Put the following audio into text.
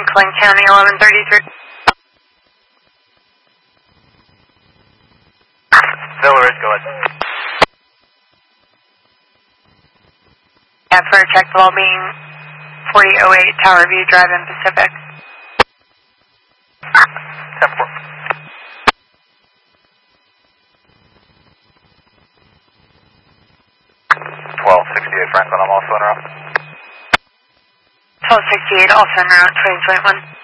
Franklin County 1133. Village, go ahead. Yeah, for check the well-being 4008 Tower View Drive in Pacific. 10-4. Franklin, I'm also en route. 1268, also en route, 2021.